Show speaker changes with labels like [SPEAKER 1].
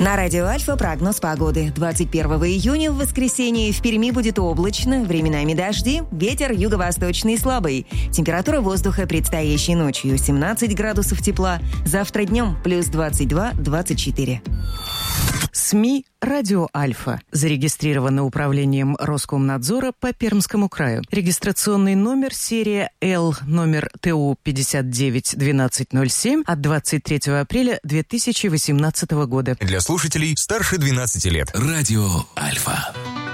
[SPEAKER 1] На радио Альфа прогноз погоды. 21 июня в воскресенье в Перми будет облачно, временами дожди, ветер юго-восточный слабый. Температура воздуха предстоящей ночью 17 градусов тепла, завтра днем плюс 22-24.
[SPEAKER 2] СМИ «Радио Альфа». Зарегистрировано управлением Роскомнадзора по Пермскому краю. Регистрационный номер серия Л, номер ТУ 591207 от 23 апреля 2018 года.
[SPEAKER 3] Для слушателей старше 12 лет.
[SPEAKER 4] Радио Альфа.